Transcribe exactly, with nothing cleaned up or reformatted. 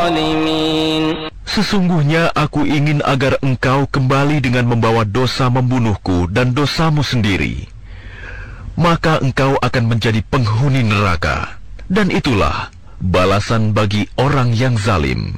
الظالمين. Sesungguhnya aku ingin agar engkau kembali dengan membawa dosa membunuhku dan dosamu sendiri. Maka engkau akan menjadi penghuni neraka. Dan itulah balasan bagi orang yang zalim.